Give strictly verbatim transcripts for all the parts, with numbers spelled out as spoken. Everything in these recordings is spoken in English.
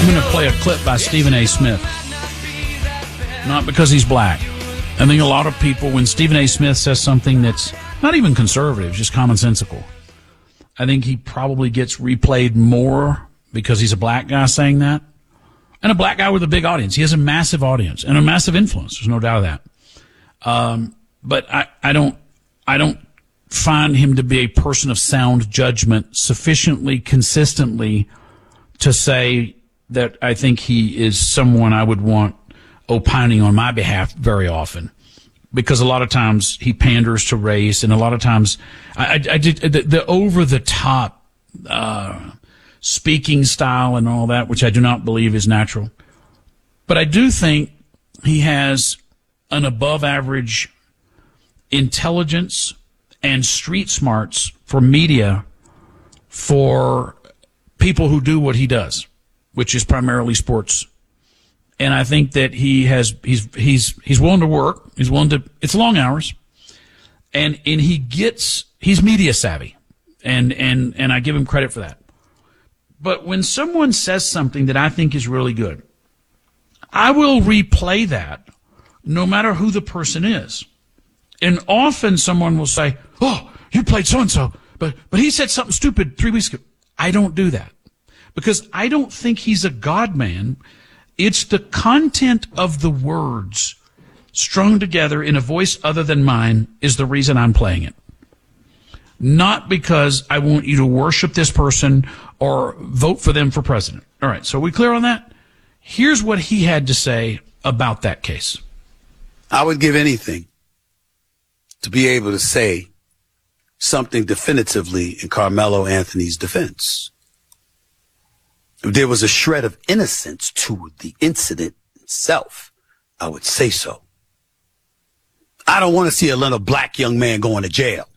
I'm going to play a clip by Stephen A. Smith. Not because he's black. I think a lot of people, when Stephen A. Smith says something that's not even conservative, just commonsensical, I think he probably gets replayed more because he's a black guy saying that. And a black guy with a big audience. He has a massive audience and a massive influence. There's no doubt of that. Um, but I, I don't, I don't find him to be a person of sound judgment sufficiently consistently to say that I think he is someone I would want opining on my behalf very often. Because a lot of times he panders to race, and a lot of times I, I, I did the, the over the top, uh, speaking style and all that, which I do not believe is natural. But I do think he has an above average intelligence and street smarts for media for people who do what he does, which is primarily sports. And I think that he has, he's, he's, he's willing to work. He's willing to, it's long hours. And, and he gets, he's media savvy. And, and, and I give him credit for that. But when someone says something that I think is really good, I will replay that no matter who the person is. And often someone will say, oh, you played so-and-so, but, but he said something stupid three weeks ago. I don't do that because I don't think he's a God man. It's the content of the words strung together in a voice other than mine is the reason I'm playing it. Not because I want you to worship this person or vote for them for president. All right, so are we clear on that? Here's what he had to say about that case. I would give anything to be able to say something definitively in Carmelo Anthony's defense. If there was a shred of innocence to the incident itself, I would say so. I don't want to see a little black young man going to jail.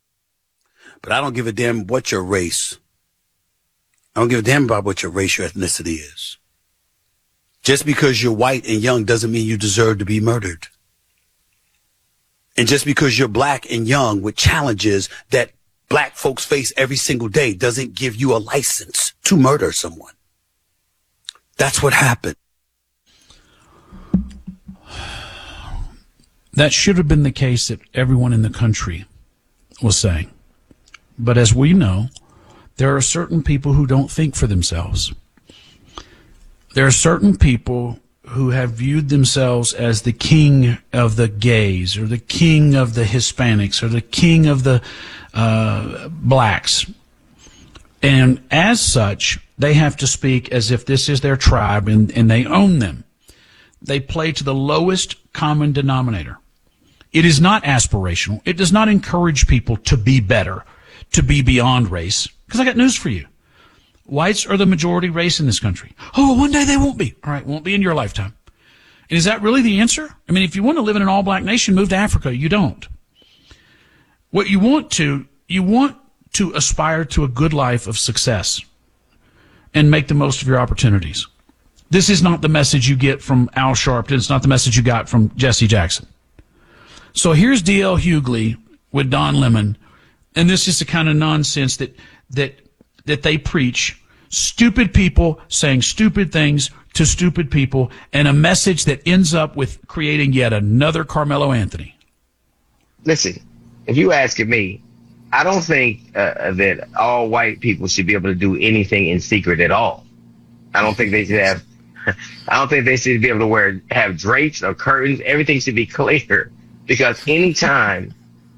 But I don't give a damn what your race. I don't give a damn about what your race, your ethnicity is. Just because you're white and young doesn't mean you deserve to be murdered. And just because you're black and young with challenges that black folks face every single day doesn't give you a license to murder someone. That's what happened. That should have been the case that everyone in the country was saying. But as we know, there are certain people who don't think for themselves. There are certain people who have viewed themselves as the king of the gays or the king of the Hispanics or the king of the uh, blacks. And as such, they have to speak as if this is their tribe and, and they own them. They play to the lowest common denominator. It is not aspirational. It does not encourage people to be better, to be beyond race. Because I got news for you. Whites are the majority race in this country. Oh, one day they won't be. All right, won't be in your lifetime. And is that really the answer? I mean, if you want to live in an all-black nation, move to Africa. You don't. What you want to, you want to aspire to a good life of success and make the most of your opportunities. This is not the message you get from Al Sharpton. It's not the message you got from Jesse Jackson. So here's D L Hughley with Don Lemon, and this is the kind of nonsense that that that they preach. Stupid people saying stupid things to stupid people, and a message that ends up with creating yet another Carmelo Anthony. Listen, if you ask me, I don't think uh, that all white people should be able to do anything in secret at all. I don't think they should have. I don't think they should be able to wear have drapes or curtains. Everything should be clear, because anytime.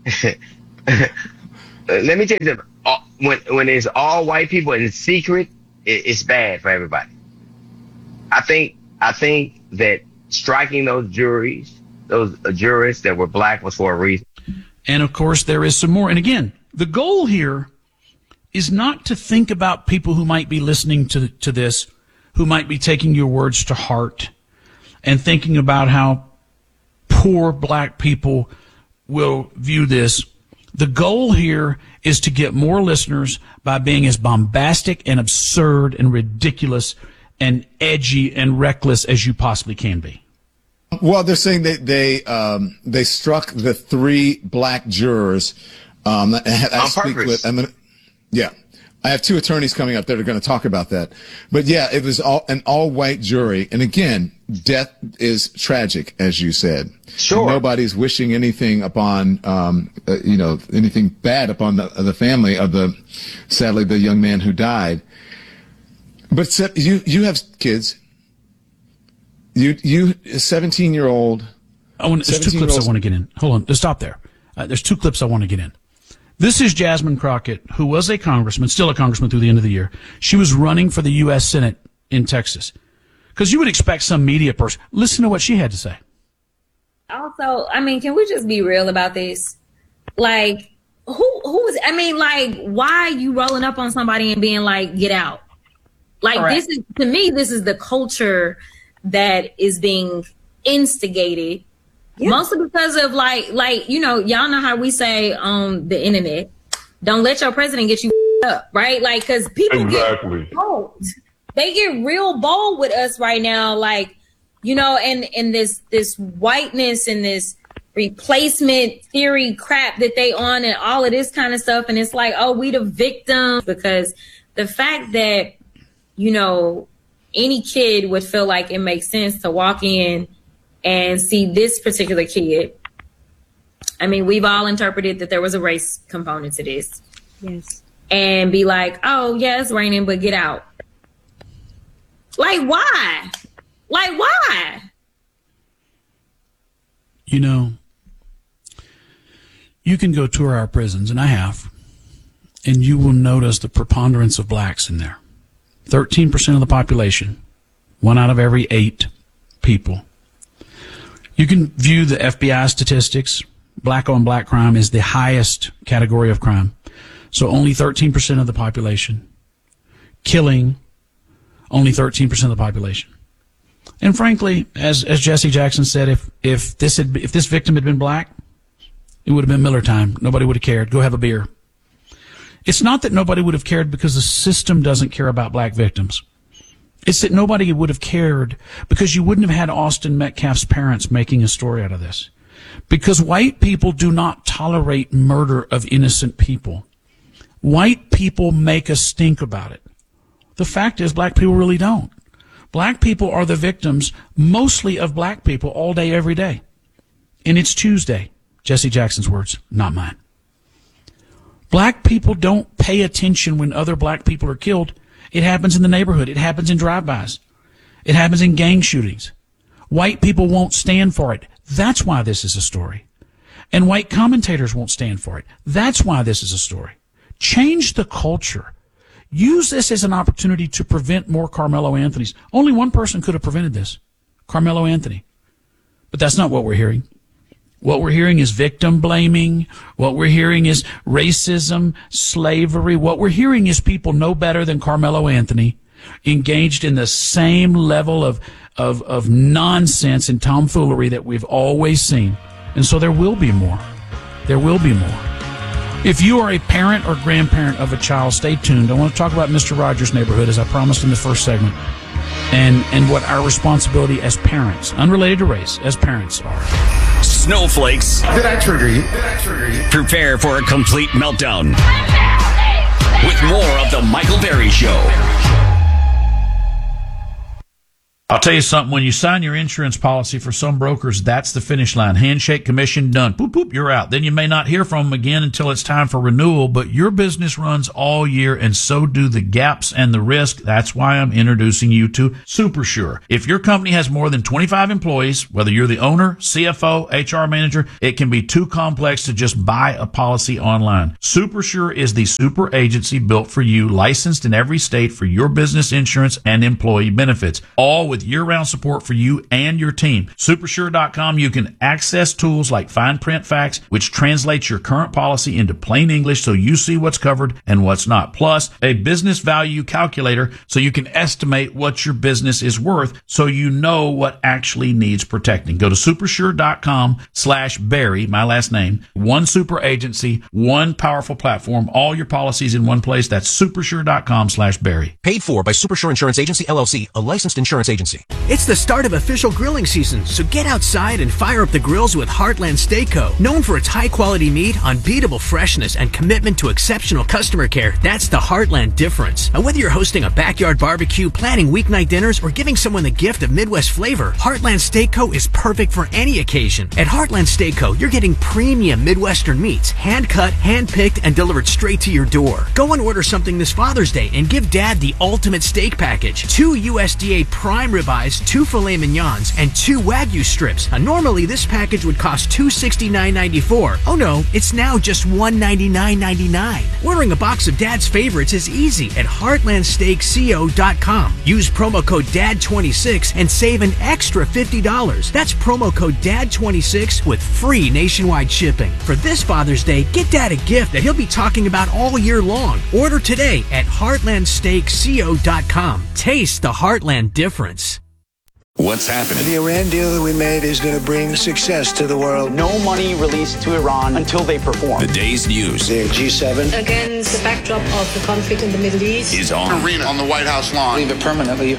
Let me tell you something. When when it's all white people in secret, it, it's bad for everybody. I think I think that striking those juries, those uh, jurists that were black, was for a reason. And of course, there is some more. And again, the goal here is not to think about people who might be listening to to this, who might be taking your words to heart, and thinking about how poor black people will view this. The goal here is to get more listeners by being as bombastic and absurd and ridiculous and edgy and reckless as you possibly can be. Well, they're saying that they um, they struck the three black jurors. Um, I, I On speak purpose. with, I mean, yeah, I have two attorneys coming up that are going to talk about that. But yeah, it was all, an all-white jury. And again, death is tragic, as you said. Sure. Nobody's wishing anything upon, um, uh, you know, anything bad upon the, the family of the, sadly, the young man who died. But se- you, you have kids. You, you, a seventeen-year-old. I want, there's two clips I want to get in. Hold on. Just stop there. Uh, there's two clips I want to get in. This is Jasmine Crockett, who was a congressman, still a congressman through the end of the year. She was running for the U S Senate in Texas. Because you would expect some media person. Listen to what she had to say. Also, I mean, can we just be real about this? Like, who, who is, I mean, like, why are you rolling up on somebody and being like, get out? Like, Correct. This is, to me, this is the culture that is being instigated. Yeah. Mostly because of like, like, you know, y'all know how we say on the internet, don't let your president get you up, right? Like, cause people exactly. get bold. They get real bold with us right now. Like, you know, and, and this, this whiteness and this replacement theory crap that they on and all of this kind of stuff. And it's like, oh, we the victim, because the fact that, you know, any kid would feel like it makes sense to walk in and see this particular kid. I mean, we've all interpreted that there was a race component to this. Yes. And be like, oh, yeah, it's raining, but get out. Like, why? Like, why? You know, you can go tour our prisons, and I have, and you will notice the preponderance of blacks in there. thirteen percent of the population, one out of every eight people. You can view the F B I statistics. Black on black crime is the highest category of crime. So only thirteen percent of the population. Killing, only thirteen percent of the population. And frankly, as as Jesse Jackson said, if if this had if this victim had been black, it would have been Miller time. Nobody would have cared. Go have a beer. It's not that nobody would have cared because the system doesn't care about black victims. It's that nobody would have cared because you wouldn't have had Austin Metcalf's parents making a story out of this. Because white people do not tolerate murder of innocent people. White people make a stink about it. The fact is, black people really don't. Black people are the victims, mostly of black people, all day, every day. And it's Tuesday. Jesse Jackson's words, not mine. Black people don't pay attention when other black people are killed. It happens in the neighborhood. It happens in drive-bys. It happens in gang shootings. White people won't stand for it. That's why this is a story. And white commentators won't stand for it. That's why this is a story. Change the culture. Use this as an opportunity to prevent more Carmelo Anthonys. Only one person could have prevented this, Carmelo Anthony. But that's not what we're hearing. What we're hearing is victim blaming. What we're hearing is racism, slavery. What we're hearing is people no better than Carmelo Anthony engaged in the same level of, of, of nonsense and tomfoolery that we've always seen. And so there will be more. There will be more. If you are a parent or grandparent of a child, stay tuned. I want to talk about Mister Rogers' Neighborhood, as I promised in the first segment, and, and what our responsibility as parents, unrelated to race, as parents are. Snowflakes. Did I trigger you? Did I trigger you? Prepare for a complete meltdown with more of the Michael Berry Show. I'll tell you something, when you sign your insurance policy for some brokers, that's the finish line. Handshake, commission, done. Boop, boop, you're out. Then you may not hear from them again until it's time for renewal, but your business runs all year, and so do the gaps and the risk. That's why I'm introducing you to SuperSure. If your company has more than twenty-five employees, whether you're the owner, C F O, H R manager, it can be too complex to just buy a policy online. SuperSure is the super agency built for you, licensed in every state for your business insurance and employee benefits, all with year-round support for you and your team. Supersure dot com, you can access tools like fine print facts, which translates your current policy into plain English so you see what's covered and what's not. Plus, a business value calculator so you can estimate what your business is worth so you know what actually needs protecting. Go to supersure dot com slash Barry, my last name. One super agency, one powerful platform, all your policies in one place. That's supersure dot com slash Barry. Paid for by Supersure Insurance Agency, L L C, a licensed insurance agency. efficiency. It's the start of official grilling season, so get outside and fire up the grills with Heartland Steak Co. Known for its high-quality meat, unbeatable freshness, and commitment to exceptional customer care, that's the Heartland difference. Now, whether you're hosting a backyard barbecue, planning weeknight dinners, or giving someone the gift of Midwest flavor, Heartland Steak Co. is perfect for any occasion. At Heartland Steak Co., you're getting premium Midwestern meats, hand-cut, hand-picked, and delivered straight to your door. Go and order something this Father's Day and give Dad the ultimate steak package. Two U S D A prime ribeyes, two filet mignons, and two Wagyu strips. Now, normally this package would cost two hundred sixty-nine dollars and ninety-four cents. Oh no, it's now just one hundred ninety-nine dollars and ninety-nine cents. Ordering a box of Dad's favorites is easy at heartland steak co dot com. Use promo code D A D twenty-six and save an extra fifty dollars. That's promo code D A D twenty-six with free nationwide shipping. For this Father's Day, get Dad a gift that he'll be talking about all year long. Order today at heartland steak co dot com. Taste the Heartland difference. What's happening? The Iran deal that we made is going to bring success to the world. No money released to Iran until they perform. The day's news. The G seven. Against the backdrop of the conflict in the Middle East. Is on. Arena on the White House lawn. Leave it permanently.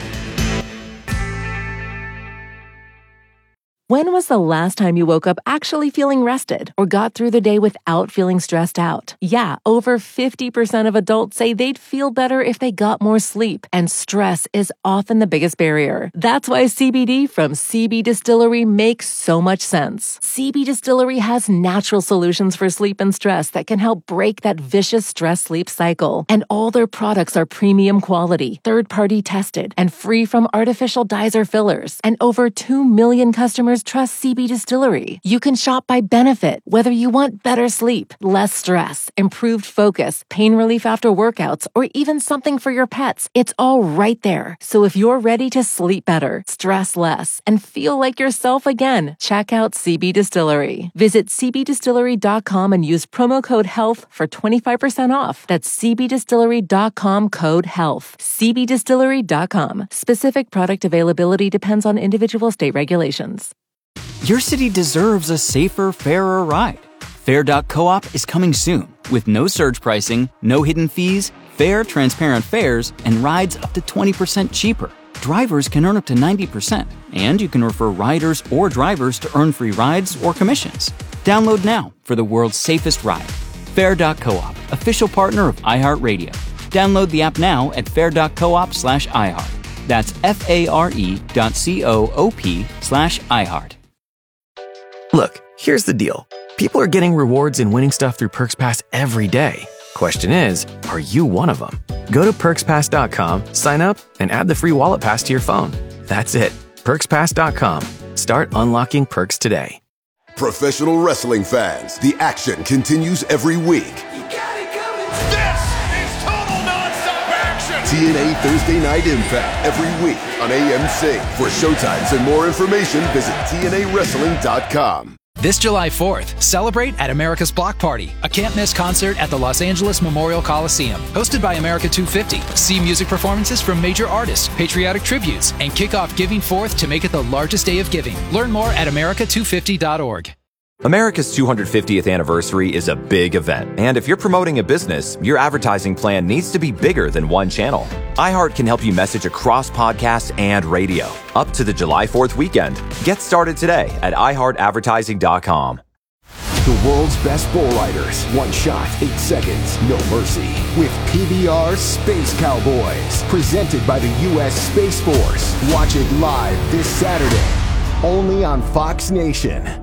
When was the last time you woke up actually feeling rested or got through the day without feeling stressed out? Yeah, over fifty percent of adults say they'd feel better if they got more sleep, and stress is often the biggest barrier. That's why C B D from C B Distillery makes so much sense. C B Distillery has natural solutions for sleep and stress that can help break that vicious stress-sleep cycle. And all their products are premium quality, third-party tested, and free from artificial dyes or fillers. And over two million customers trust C B Distillery. You can shop by benefit, whether you want better sleep, less stress, improved focus, pain relief after workouts, or even something for your pets. It's all right there. So if you're ready to sleep better, stress less, and feel like yourself again, check out C B Distillery. Visit c b distillery dot com and use promo code HEALTH for twenty-five percent off. That's c b distillery dot com code HEALTH. c b distillery dot com. Specific product availability depends on individual state regulations. Your city deserves a safer, fairer ride. Fair dot coop is coming soon with no surge pricing, no hidden fees, fair, transparent fares, and rides up to twenty percent cheaper. Drivers can earn up to ninety percent, and you can refer riders or drivers to earn free rides or commissions. Download now for the world's safest ride. Fair dot coop, official partner of iHeartRadio. Download the app now at fair dot coop slash iHeart. That's F-A-R-E dot C-O-O-P slash iHeart. Look, here's the deal. People are getting rewards and winning stuff through Perks Pass every day. Question is, are you one of them? Go to perks pass dot com, sign up, and add the free wallet pass to your phone. That's it. perks pass dot com. Start unlocking perks today. Professional wrestling fans, the action continues every week. You got it coming. This is total nonstop action. T N A Thursday Night Impact every week on A M C. For showtimes and more information, visit T N A wrestling dot com. This July fourth, celebrate at America's Block Party, a can't-miss concert at the Los Angeles Memorial Coliseum. Hosted by America two fifty. See music performances from major artists, patriotic tributes, and kick off Giving Forth to make it the largest day of giving. Learn more at america two fifty dot org. America's two hundred fiftieth anniversary is a big event, and if you're promoting a business, your advertising plan needs to be bigger than one channel. iHeart can help you message across podcasts and radio. Up to the July fourth weekend. Get started today at i heart advertising dot com. The world's best bull riders. One shot, eight seconds, no mercy. With P B R Space Cowboys. Presented by the U S Space Force. Watch it live this Saturday. Only on Fox Nation.